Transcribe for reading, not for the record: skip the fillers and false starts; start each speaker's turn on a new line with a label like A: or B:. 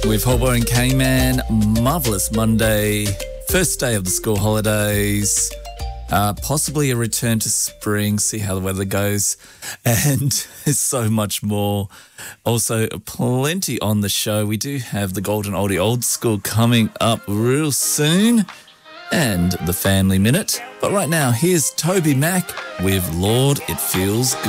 A: With Hobo and K-Man, marvellous Monday, first day of the school holidays, possibly a return to spring, see how the weather goes, and so much more. Also, plenty on the show. We do have the Golden Oldie Old School coming up real soon, and the Family Minute. But right now, here's Toby Mac with Lord, It Feels Good.